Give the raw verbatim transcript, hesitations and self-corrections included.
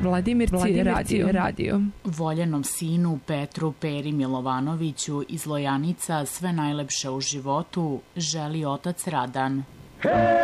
Vladimirci, Vladimirci radio. radio. Voljenom sinu Petru Peri Milovanoviću iz Lojanica sve najlepše u životu želi otac Radan.